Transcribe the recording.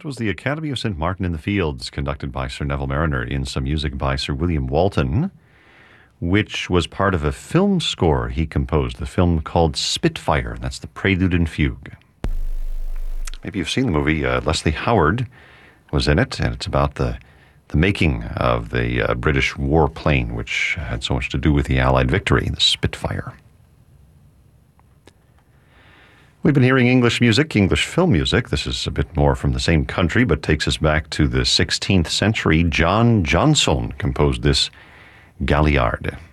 That was the Academy of St. Martin in the Fields, conducted by Sir Neville Mariner in some music by Sir William Walton, which was part of a film score he composed, the film called Spitfire. That's the Prelude and Fugue. Maybe you've seen the movie. Leslie Howard was in it, and it's about the making of the British warplane, which had so much to do with the Allied victory, the Spitfire. We've been hearing English music, English film music. This is a bit more from the same country, but takes us back to the 16th century. John Jonson composed this Galliard.